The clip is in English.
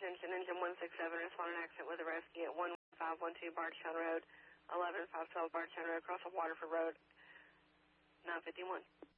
attention, engine 167 responded an accident with a rescue at 11512 Bardstown Road, 11512 Bardstown Road, across the Waterford Road, 951.